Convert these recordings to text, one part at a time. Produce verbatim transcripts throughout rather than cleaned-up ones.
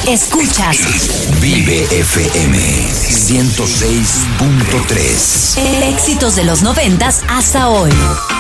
Escuchas Vive F M ciento seis punto tres. Éxitos de los noventas hasta hoy.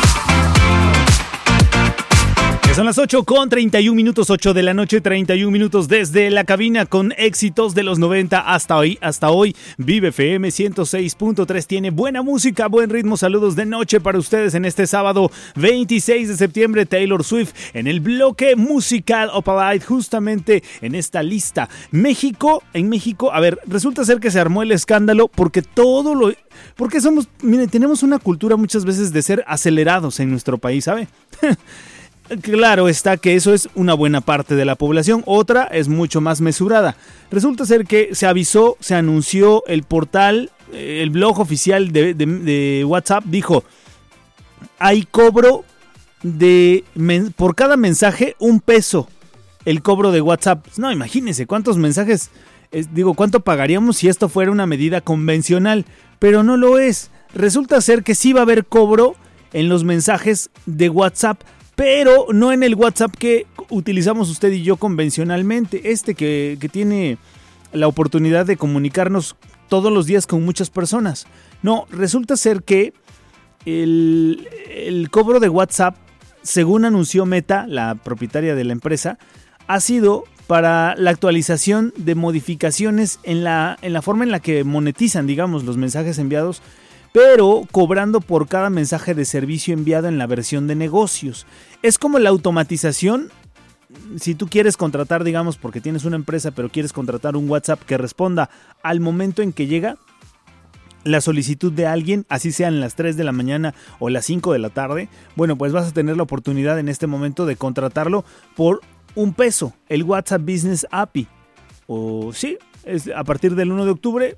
Son las ocho con treinta y un minutos, ocho de la noche, treinta y un minutos desde la cabina con éxitos de los noventa hasta hoy. Hasta hoy, Vive F M ciento seis punto tres tiene buena música, buen ritmo. Saludos de noche para ustedes en este sábado veintiséis de septiembre. Taylor Swift en el bloque musical Opalite, justamente en esta lista. México, en México, a ver, resulta ser que se armó el escándalo porque todo lo... Porque somos, miren, tenemos una cultura muchas veces de ser acelerados en nuestro país, ¿sabe? Claro está que eso es una buena parte de la población, otra es mucho más mesurada. Resulta ser que se avisó, se anunció el portal, el blog oficial de, de, de WhatsApp dijo: hay cobro de por cada mensaje un peso, el cobro de WhatsApp. No, imagínense cuántos mensajes, es, digo, cuánto pagaríamos si esto fuera una medida convencional, pero no lo es. Resulta ser que sí va a haber cobro en los mensajes de WhatsApp, pero no en el WhatsApp que utilizamos usted y yo convencionalmente, este que, que tiene la oportunidad de comunicarnos todos los días con muchas personas. No, resulta ser que el, el cobro de WhatsApp, según anunció Meta, la propietaria de la empresa, ha sido para la actualización de modificaciones en la, en la forma en la que monetizan, digamos, los mensajes enviados, pero cobrando por cada mensaje de servicio enviado en la versión de negocios. Es como la automatización. Si tú quieres contratar, digamos, porque tienes una empresa, pero quieres contratar un WhatsApp que responda al momento en que llega la solicitud de alguien, así sean las tres de la mañana o las cinco de la tarde, bueno, pues vas a tener la oportunidad en este momento de contratarlo por un peso, el WhatsApp Business A P I. O sí, es a partir del uno de octubre